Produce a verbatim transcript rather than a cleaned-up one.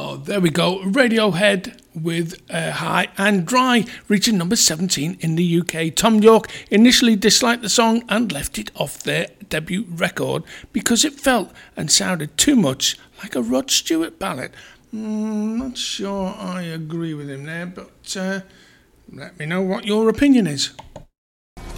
Oh, there we go. Radiohead with uh, High and Dry, reaching number seventeen in the U K. Tom York initially disliked the song and left it off their debut record because it felt and sounded too much like a Rod Stewart ballad. Mm, not sure I agree with him there, but uh, let me know what your opinion is.